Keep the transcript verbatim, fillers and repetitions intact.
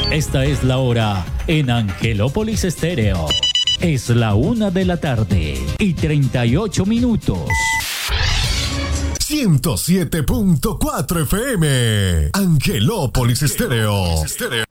Esta es la hora en Angelópolis Estéreo. Es la una de la tarde y treinta y ocho minutos. ciento siete punto cuatro F M. Angelópolis Estéreo.